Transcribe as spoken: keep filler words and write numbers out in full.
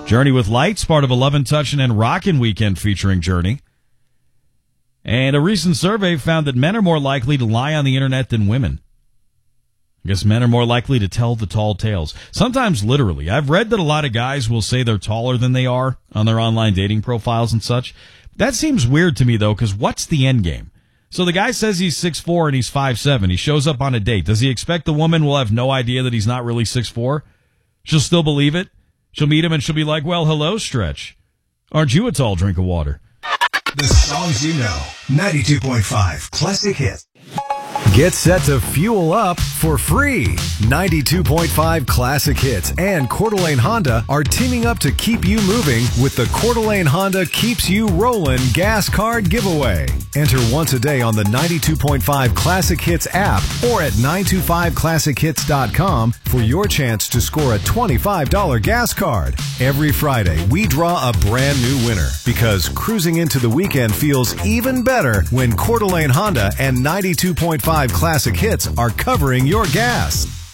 Journey with Lights, part of eleven Touchin' and Rockin' Weekend featuring Journey. And a recent survey found that men are more likely to lie on the internet than women. I guess men are more likely to tell the tall tales. Sometimes literally. I've read that a lot of guys will say they're taller than they are on their online dating profiles and such. That seems weird to me, though, because what's the end game? So the guy says he's six foot four and he's five foot seven. He shows up on a date. Does he expect the woman will have no idea that he's not really six foot four? She'll still believe it? She'll meet him and she'll be like, well, hello, Stretch. Aren't you a tall drink of water? The songs you know. ninety-two point five Classic Hits. Get set to fuel up for free. ninety-two point five Classic Hits and Coeur d'Alene Honda are teaming up to keep you moving with the Coeur d'Alene Honda Keeps You Rollin' gas card giveaway. Enter once a day on the ninety-two point five Classic Hits app or at nine two five classic hits dot com for your chance to score a twenty-five dollars gas card. Every Friday, we draw a brand new winner because cruising into the weekend feels even better when Coeur d'Alene Honda and ninety-two point five Classic Hits are covering your gas.